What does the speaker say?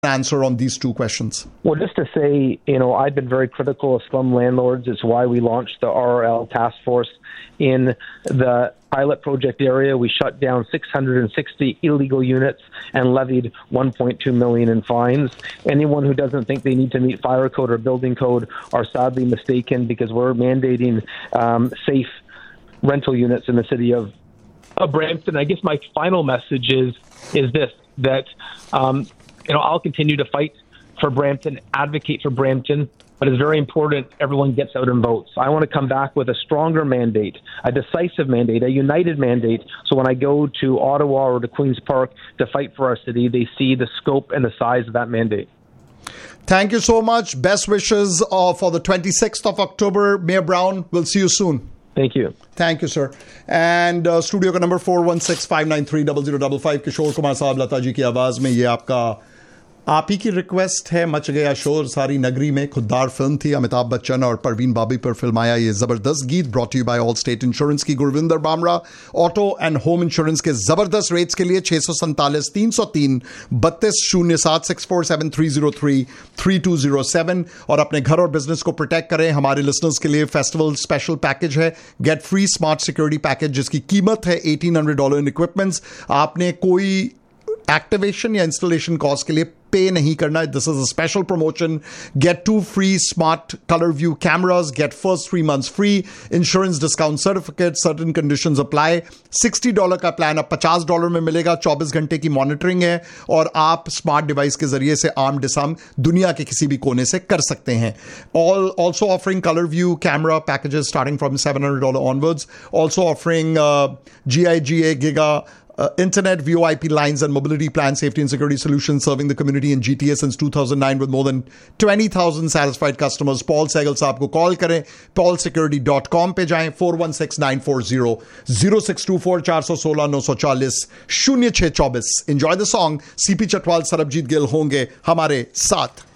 answer on these two questions. Well, just to say, I've been very critical of slum landlords. It's why we launched the RRL task force in the pilot project area. We shut down 660 illegal units and levied $1.2 million in fines. Anyone who doesn't think they need to meet fire code or building code are sadly mistaken, because we're mandating safe rental units in the city of Brampton. I guess my final message is this, that I'll continue to fight for Brampton, advocate for Brampton, but it's very important everyone gets out and votes. I want to come back with a stronger mandate, a decisive mandate, a united mandate, so when I go to Ottawa or to Queen's Park to fight for our city, they see the scope and the size of that mandate. Thank you so much. Best wishes for the 26th of October. Mayor Brown, we'll see you soon. Thank you. Thank you, sir. And studio का number 4165930055 Kishore Kumar साहब लता जी की आवाज में ये आप ही की request है। Much गया शोर सारी नगरी में खुददार फिल्म थी, अमिताभ बच्चन और परवीन बाबी पर फिल्माया ये जबरदस्त गीत। Brought you bye all state insurance की Gurvinder Bamra. Auto and home insurance के जबरदस्त रेट्स के लिए 647-303-3207 और अपने घर और बिजनेस को प्रोटेक्ट करें। हमारे लिसनर्स के लिए फेस्टिवल स्पेशल पैकेज है, get free smart security package, जिसकी कीमत है $1,800 इन इक्विपमेंट्स। आपने कोई एक्टिवेशन या इंस्टॉलेशन कॉस्ट के लिए पे नहीं करना। This is a special promotion. Gate 2 free smart colour view cameras, get first 3 months free, insurance discount certificate, certain conditions apply. $60 का प्लान अब $50 में मिलेगा। 24 घंटे की मॉनिटरिंग है और आप स्मार्ट डिवाइस के जरिए से आर्म डिसआर्म दुनिया के किसी भी कोने से कर सकते हैं। Also offering colour view camera packages starting from $700 onwards, also offering GIGA Giga Internet, VoIP lines and mobility plan safety and security solutions serving the community in GTA since 2009 with more than 20,000 satisfied customers. Paul Sehgal साहब को call करें, paulsecurity.com पे जाएं, 416940-0624 416 940 0624। Enjoy the song. CP Chatwal, Sarabjit Gill होंगे हमारे साथ।